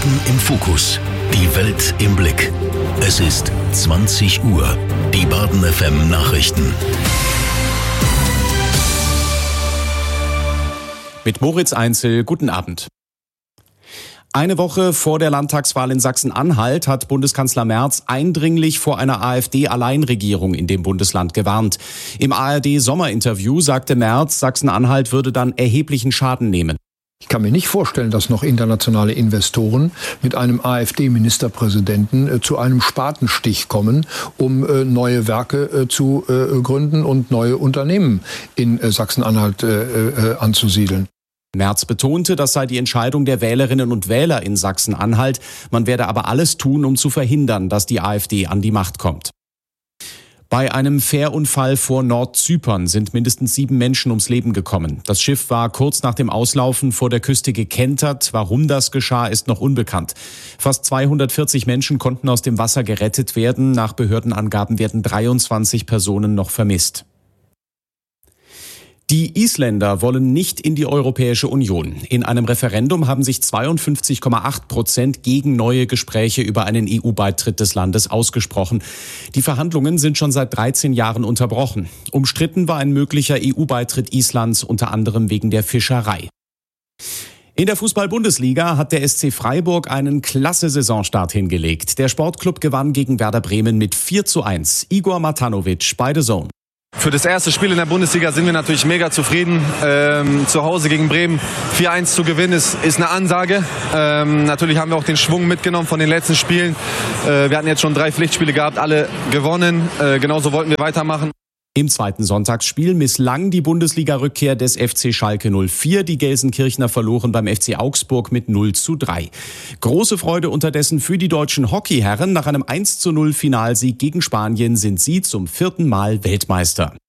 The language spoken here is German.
Baden im Fokus. Die Welt im Blick. Es ist 20 Uhr. Die Baden FM Nachrichten. Mit Moritz Einzel, guten Abend. Eine Woche vor der Landtagswahl in Sachsen-Anhalt hat Bundeskanzler Merz eindringlich vor einer AfD-Alleinregierung in dem Bundesland gewarnt. Im ARD-Sommerinterview sagte Merz, Sachsen-Anhalt würde dann erheblichen Schaden nehmen. Ich kann mir nicht vorstellen, dass noch internationale Investoren mit einem AfD-Ministerpräsidenten zu einem Spatenstich kommen, um neue Werke zu gründen und neue Unternehmen in Sachsen-Anhalt anzusiedeln. Merz betonte, das sei die Entscheidung der Wählerinnen und Wähler in Sachsen-Anhalt. Man werde aber alles tun, um zu verhindern, dass die AfD an die Macht kommt. Bei einem Fährunfall vor Nordzypern sind mindestens 7 Menschen ums Leben gekommen. Das Schiff war kurz nach dem Auslaufen vor der Küste gekentert. Warum das geschah, ist noch unbekannt. Fast 240 Menschen konnten aus dem Wasser gerettet werden. Nach Behördenangaben werden 23 Personen noch vermisst. Die Isländer wollen nicht in die Europäische Union. In einem Referendum haben sich 52,8% gegen neue Gespräche über einen EU-Beitritt des Landes ausgesprochen. Die Verhandlungen sind schon seit 13 Jahren unterbrochen. Umstritten war ein möglicher EU-Beitritt Islands unter anderem wegen der Fischerei. In der Fußball-Bundesliga hat der SC Freiburg einen klasse Saisonstart hingelegt. Der Sportclub gewann gegen Werder Bremen mit 4:1. Igor Matanovic bei The Zone. Für das erste Spiel in der Bundesliga sind wir natürlich mega zufrieden. Zu Hause gegen Bremen 4:1 zu gewinnen ist eine Ansage. Natürlich haben wir auch den Schwung mitgenommen von den letzten Spielen. Wir hatten jetzt schon 3 Pflichtspiele gehabt, alle gewonnen. Genauso wollten wir weitermachen. Im zweiten Sonntagsspiel misslang die Bundesliga-Rückkehr des FC Schalke 04. Die Gelsenkirchner verloren beim FC Augsburg mit 0:3. Große Freude unterdessen für die deutschen Hockeyherren. Nach einem 1:0 Finalsieg gegen Spanien sind sie zum 4. Mal Weltmeister.